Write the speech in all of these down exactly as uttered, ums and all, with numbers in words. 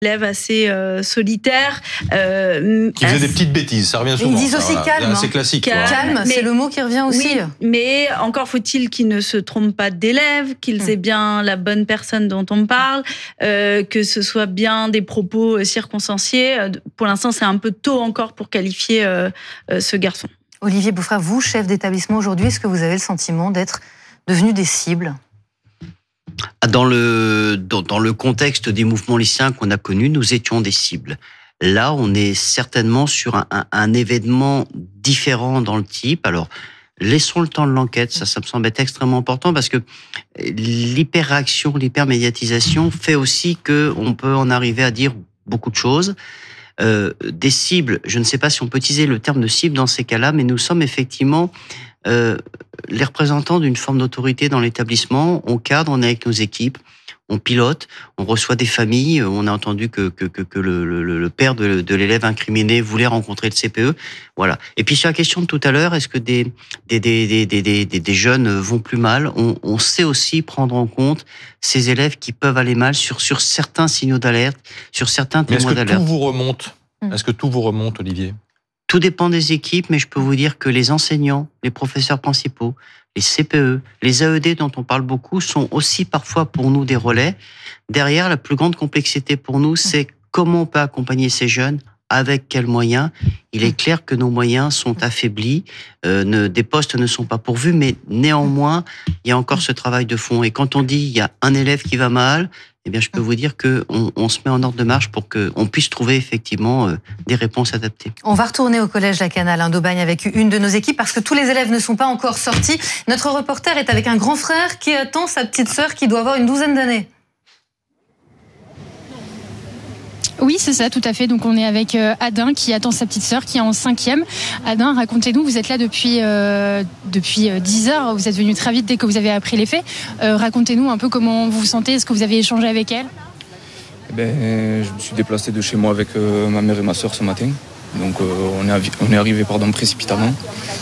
élève assez euh, solitaire. Euh, qui faisait assez... des petites bêtises, ça revient souvent. Ils disent aussi ça, calme. Voilà. C'est classique. Calme, calme mais, c'est le mot qui revient aussi. Oui, mais encore faut-il qu'ils ne se trompent pas d'élèves, qu'ils hum. aient bien la bonne personne dont on parle, euh, que ce soit bien des propos circonstanciés. Pour l'instant, c'est un peu tôt encore pour qualifier euh, euh, ce garçon. Olivier Bouffra, vous, chef d'établissement aujourd'hui, est-ce que vous avez le sentiment d'être devenu des cibles ? Dans le, dans, dans le contexte des mouvements lycéens qu'on a connus, nous étions des cibles. Là, on est certainement sur un, un, un événement différent dans le type. Alors, laissons le temps de l'enquête, ça, ça me semble être extrêmement important parce que l'hyperréaction, l'hypermédiatisation fait aussi qu'on peut en arriver à dire beaucoup de choses. Euh, des cibles, je ne sais pas si on peut utiliser le terme de cible dans ces cas-là, mais nous sommes effectivement euh, les représentants d'une forme d'autorité dans l'établissement. On cadre, on est avec nos équipes, on pilote, on reçoit des familles. On a entendu que, que, que, que le, le, le père de, de l'élève incriminé voulait rencontrer le C P E. Voilà. Et puis sur la question de tout à l'heure, est-ce que des, des, des, des, des, des, des jeunes vont plus mal ? on, on sait aussi prendre en compte ces élèves qui peuvent aller mal sur, sur certains signaux d'alerte, sur certains témoins d'alerte. Est-ce que tout vous remonte ? Est-ce que tout vous remonte, Olivier ? Tout dépend des équipes, mais je peux vous dire que les enseignants, les professeurs principaux, les C P E, les A E D dont on parle beaucoup sont aussi parfois pour nous des relais. Derrière, la plus grande complexité pour nous, c'est comment on peut accompagner ces jeunes, avec quels moyens. Il est clair que nos moyens sont affaiblis, euh, ne, des postes ne sont pas pourvus, mais néanmoins, il y a encore ce travail de fond. Et quand on dit il y a un élève qui va mal, eh bien, je peux vous dire que on, on se met en ordre de marche pour que on puisse trouver effectivement euh, des réponses adaptées. On va retourner au collège La Canale, hein, d'Aubagne, avec une de nos équipes parce que tous les élèves ne sont pas encore sortis. Notre reporter est avec un grand frère qui attend sa petite sœur qui doit avoir une douzaine d'années. Oui, c'est ça, tout à fait. Donc on est avec euh, Adin qui attend sa petite sœur qui est en cinquième. Adin, racontez-nous, vous êtes là depuis euh, depuis dix heures. Vous êtes venu très vite dès que vous avez appris les faits. Euh, racontez-nous un peu comment vous vous sentez. Est-ce que vous avez échangé avec elle ? Eh ben, je me suis déplacé de chez moi avec euh, ma mère et ma sœur ce matin. Donc euh, on est avi- on est arrivé pardon précipitamment.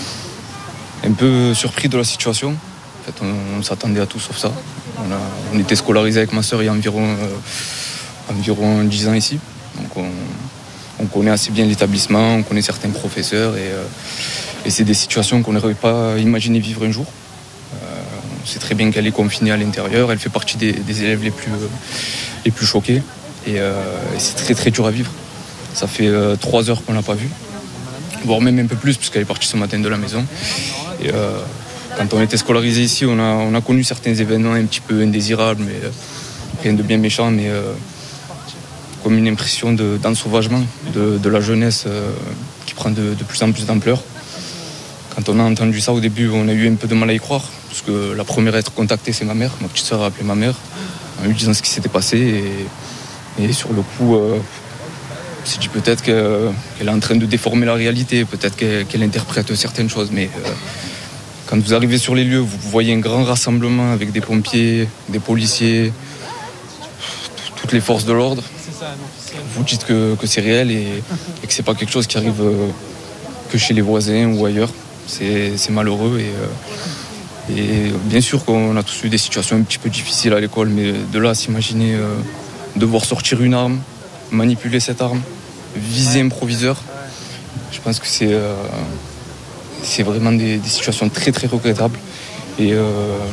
Un peu surpris de la situation. En fait, on, on s'attendait à tout sauf ça. On, a, on était scolarisé avec ma sœur il y a environ euh, environ dix ans ici. Donc on, on connaît assez bien l'établissement, on connaît certains professeurs et, euh, et c'est des situations qu'on n'aurait pas imaginé vivre un jour. Euh, on sait très bien qu'elle est confinée à l'intérieur, elle fait partie des, des élèves les plus, euh, les plus choqués et, euh, et c'est très très dur à vivre. Ça fait euh, trois heures qu'on ne l'a pas vue, voire même un peu plus puisqu'elle est partie ce matin de la maison. Et, euh, quand on était scolarisé ici, on a, on a connu certains événements un petit peu indésirables, mais euh, rien de bien méchant, mais euh, comme une impression de, d'ensauvagement de, de la jeunesse euh, qui prend de, de plus en plus d'ampleur. Quand on a entendu ça au début, on a eu un peu de mal à y croire, parce que la première à être contactée, c'est ma mère. Ma petite sœur a appelé ma mère en lui disant ce qui s'était passé. Et, et sur le coup, euh, on s'est dit peut-être que, qu'elle est en train de déformer la réalité, peut-être qu'elle, qu'elle interprète certaines choses. Mais euh, quand vous arrivez sur les lieux, vous voyez un grand rassemblement avec des pompiers, des policiers, toutes les forces de l'ordre. Vous dites que, que c'est réel et, et que c'est pas quelque chose qui arrive euh, que chez les voisins ou ailleurs. C'est, c'est malheureux et, euh, et bien sûr qu'on a tous eu des situations un petit peu difficiles à l'école, mais de là à s'imaginer euh, devoir sortir une arme, manipuler cette arme, viser un proviseur, je pense que c'est, euh, c'est vraiment des, des situations très très regrettables et euh,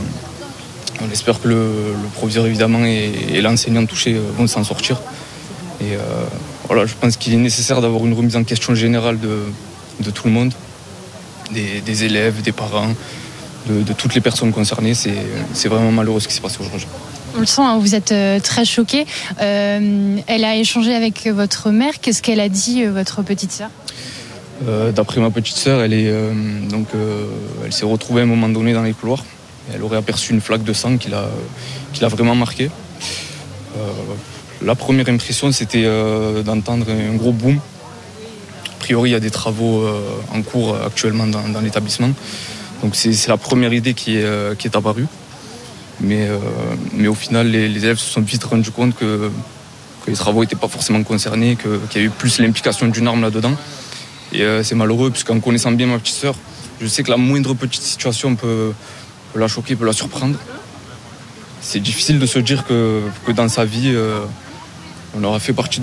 on espère que le, le proviseur évidemment et, et l'enseignant touché euh, vont s'en sortir. Et euh, voilà, je pense qu'il est nécessaire d'avoir une remise en question générale de, de tout le monde, des, des élèves, des parents, de, de toutes les personnes concernées. C'est, c'est vraiment malheureux ce qui s'est passé aujourd'hui. On le sent, hein, vous êtes euh, très choqués. Euh, elle a échangé avec votre mère. Qu'est-ce qu'elle a dit, euh, votre petite sœur ? euh, D'après ma petite sœur, elle, est, euh, donc, euh, elle s'est retrouvée à un moment donné dans les couloirs. Elle aurait aperçu une flaque de sang qui l'a, qui l'a vraiment marquée. Euh, La première impression, c'était euh, d'entendre un gros boom. A priori, il y a des travaux euh, en cours actuellement dans, dans l'établissement. Donc c'est, c'est la première idée qui est, euh, qui est apparue. Mais, euh, mais au final, les, les élèves se sont vite rendus compte que, que les travaux n'étaient pas forcément concernés, que, qu'il y a eu plus l'implication d'une arme là-dedans. Et euh, c'est malheureux, puisqu'en connaissant bien ma petite sœur, je sais que la moindre petite situation peut, peut la choquer, peut la surprendre. C'est difficile de se dire que, que dans sa vie, euh, on aura fait partie de